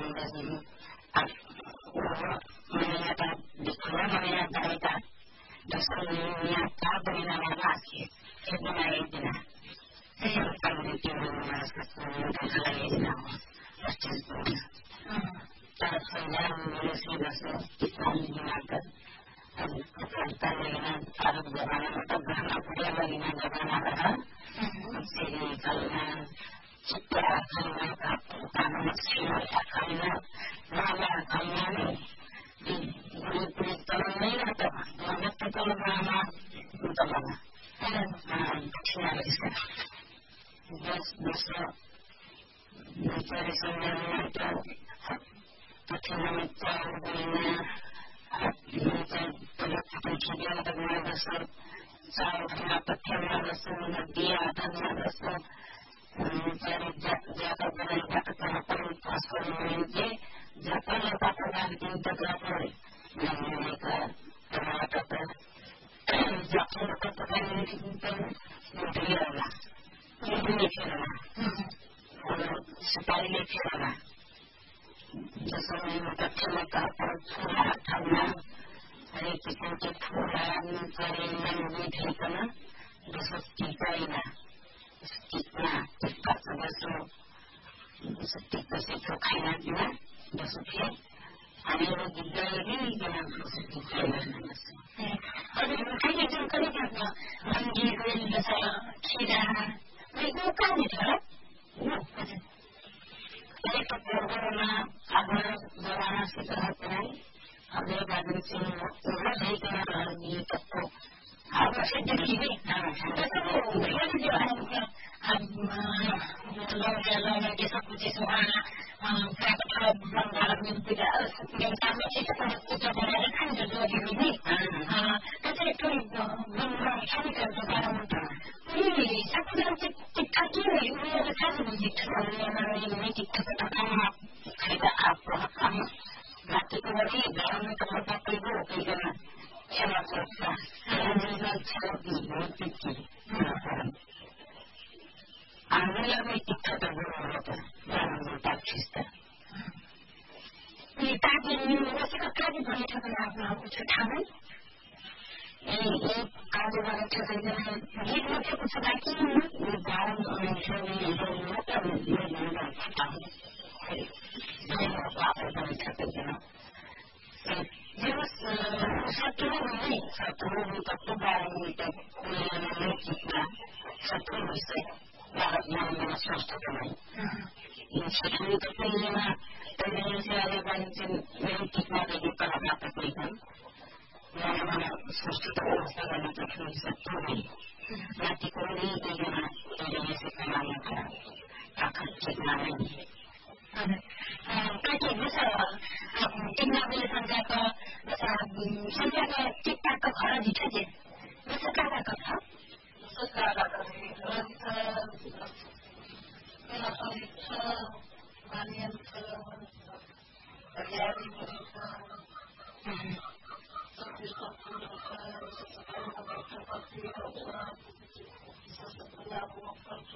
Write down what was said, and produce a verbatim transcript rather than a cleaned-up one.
Jadi menyata dikurang menyata mereka dosa menyata bernama lagi itu naik dia kalau dikirim masuk ke dalam dia macam tu cara saya mengisi dosa kita menggunakan kekuatan dengan cara berjalan atau berhenti dengan jalan jadi kalau kita akan melakukan maksimal karena nama kami di di tahun ini atau mengerti kalau nama untuk mana dan tidak bisa bos bisa mencari sumbernya dan bagaimana cara dengan mencari pendapatan dia atau mengasah cara pendapatan mengasah dia atau mengasah mencari jatuh dari jatuh pendapatan pasal ini jatuh letakkan integrator yang mereka pendapatan jatuh letakkan material lah ini firman supaya ini firman jasa menyebabkan letakkan pula karena hari kita pula mencari yang diberikan dosa kita ini stigma tetap sebesar stigma sektor kainatnya besarnya ada yang juga ini dengan stigma ada makanya itu kalau kita menggigil saya kira itu kan itu jadi kebetulan ada berana sekarang ada badan sini ada itu lagi tetap apa saja ini tapi mereka juga kalau lagi satu sesuatu kalau dalam yang tidak yang kami itu kita berikan juga di sini tapi itu benar kami kan sekarang ini satu yang kita kira ini adalah begitu ini kita pertama kita apa kami nanti kemudian dalam tempat itu kita cara kerja adalah cara berpikir Anda yang kita berbuat dalam tempat kita. Kita ini masih kekali berita tentang ucapan. Ini kalau berita tentang kita cukup sedikit di dalam Indonesia ini berita tentang tahu. Ini apa berita tentang? Jadi satu ini satu satu barang itu kita satu mesti dapat yang swasta kami. Ini satu itu punya tendensi ada banyak yang kita bagi para pekerja. Yang mana swasta itu sangat penting satu ini. Nanti kemudian dengan tendensi kami kan akan kita ini. Kaki besar, tinggal di sana ke besar, sampai ke kita ke kalau dicuci, besar kata kata, besar kata, besar, besar, besar,